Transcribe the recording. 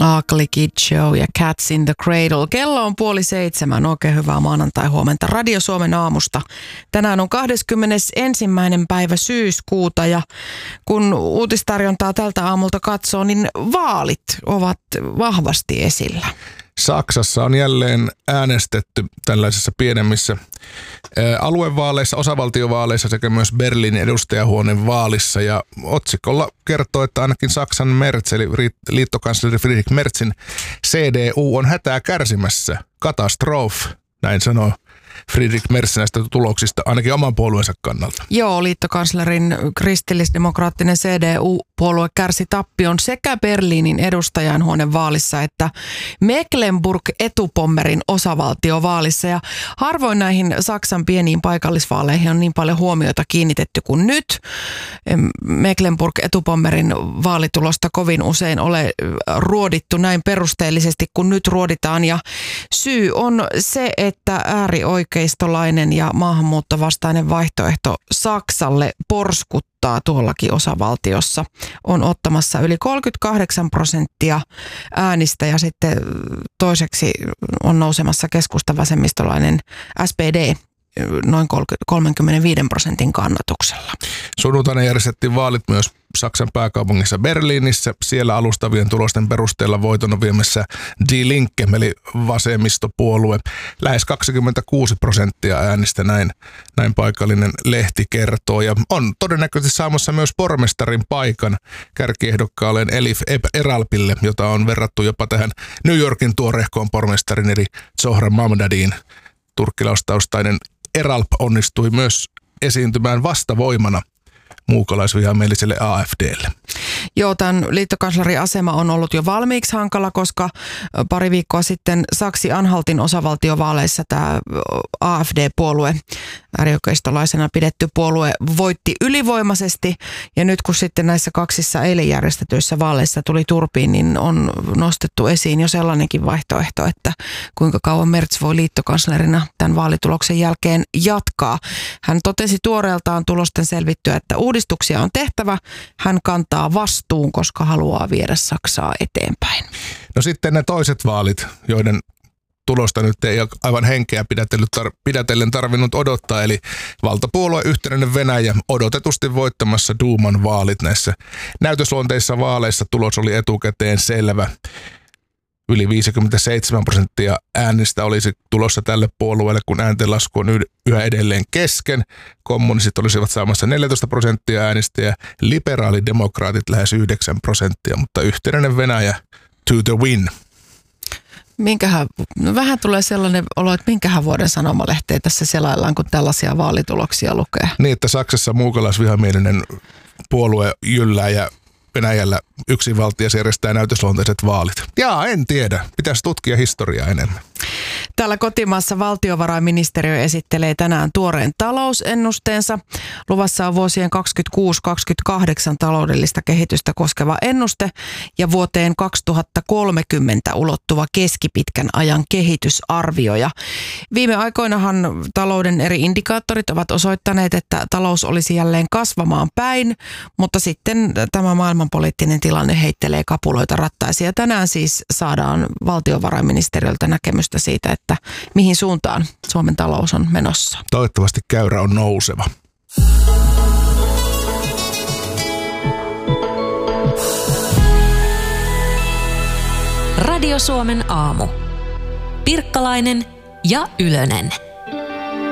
Ugly Kid Show ja Cats in the Cradle. Kello on 6:30. Oikein hyvää maanantai-huomenta Radio Suomen aamusta. Tänään on 21. päivä syyskuuta ja kun uutistarjontaa tältä aamulta katsoo, niin vaalit ovat vahvasti esillä. Saksassa on jälleen äänestetty tällaisissa pienemmissä aluevaaleissa, osavaltiovaaleissa sekä myös Berliinin edustajahuoneen vaalissa. Ja otsikolla kertoo, että ainakin Saksan Merz, eli liittokansleri Friedrich Merzin CDU on hätää kärsimässä. Katastrof, näin sanoo Friedrich Merz näistä tuloksista, ainakin oman puolueensa kannalta. Joo, liittokanslerin kristillisdemokraattinen CDU-puolue kärsi tappion sekä Berliinin edustajainhuoneen vaalissa että Mecklenburg-Etupommerin osavaltiovaalissa. Ja harvoin näihin Saksan pieniin paikallisvaaleihin on niin paljon huomiota kiinnitetty kuin nyt. Mecklenburg-Etupommerin vaalitulosta kovin usein ole ruodittu näin perusteellisesti kuin nyt ruoditaan. Ja syy on se, että äärioikeistolainen ja maahanmuuttovastainen vaihtoehto Saksalle porskuttaa tuollakin osavaltiossa. On ottamassa yli 38% äänistä ja sitten toiseksi on nousemassa keskusta-vasemmistolainen SPD noin 35% kannatuksella. Sunnuntaina järjestettiin vaalit myös Saksan pääkaupungissa Berliinissä. Siellä alustavien tulosten perusteella voiton on viemässä Die Linke, eli vasemmistopuolue. Lähes 26% äänistä, näin paikallinen lehti kertoo. Ja on todennäköisesti saamassa myös pormestarin paikan kärkiehdokkaalleen Elif Eralpille, jota on verrattu jopa tähän New Yorkin tuorehkoon pormestarin eli Zohran Mamdadiin. Turkkilaustaustainen Eralp onnistui myös esiintymään vastavoimana muukalaisvihamieliselle AfDlle. Joo, tämän liittokanslerin asema on ollut jo valmiiksi hankala, koska pari viikkoa sitten Saksi-Anhaltin osavaltiovaaleissa tämä AfD-puolue, äärioikeistolaisena pidetty puolue, voitti ylivoimaisesti. Ja nyt kun sitten näissä kaksissa eilen järjestetyissä vaaleissa tuli turpiin, niin on nostettu esiin jo sellainenkin vaihtoehto, että kuinka kauan Merz voi liittokanslerina tämän vaalituloksen jälkeen jatkaa. Hän totesi tuoreeltaan tulosten selvittyä, että uudistuksia on tehtävä. Hän kantaa vastuun, koska haluaa viedä Saksaa eteenpäin. No sitten ne toiset vaalit, joiden tulosta nyt ei aivan henkeä pidätellen tarvinnut odottaa, eli valtapuolue Yhtenäinen Venäjä odotetusti voittamassa Duuman vaalit näissä näytösluonteissa vaaleissa. Tulos oli etukäteen selvä. Yli 57% äänistä olisi tulossa tälle puolueelle, kun ääntenlasku on yhä edelleen kesken. Kommunistit olisivat saamassa 14% äänistä ja liberaalidemokraatit lähes 9%, mutta Yhtenäinen Venäjä to the win. Vähän tulee sellainen olo, että minkähän vuoden sanomalehteä tässä selaillaan, kun tällaisia vaalituloksia lukee. Niin, että Saksassa muukalaisvihamielinen puolue jyllää ja Venäjällä yksinvaltias järjestää näytösluonteiset vaalit. Jaa, en tiedä. Pitäisi tutkia historiaa enemmän. Täällä kotimaassa valtiovarainministeriö esittelee tänään tuoreen talousennusteensa. Luvassa on vuosien 2026-2028 taloudellista kehitystä koskeva ennuste ja vuoteen 2030 ulottuva keskipitkän ajan kehitysarvio. Ja viime aikoinahan talouden eri indikaattorit ovat osoittaneet, että talous olisi jälleen kasvamaan päin, mutta sitten tämä maailmanpoliittinen tilanne heittelee kapuloita rattaisiin. Ja tänään siis saadaan valtiovarainministeriöltä näkemystä siitä, että mihin suuntaan Suomen talous on menossa. Toivottavasti käyrä on nouseva. Radio Suomen aamu. Pirkkalainen ja Ylönen.